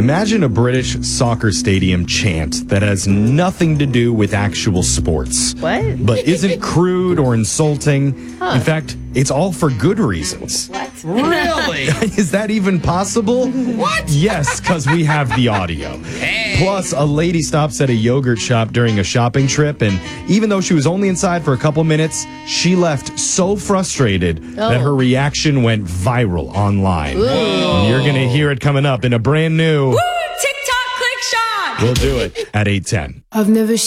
Imagine a British soccer stadium chant that has nothing to do with actual sports. What? But isn't crude or insulting. In fact, it's all for good reasons. What? Really? Is that even possible? What? Yes, because we have the audio. Hey. Plus, a lady stops at a yogurt shop during a shopping trip, and even though she was only inside for a couple minutes, she left so frustrated that her reaction went viral online. And you're going to hear it coming up in a brand new... TikTok click shot. We'll do it at 8:10. I've never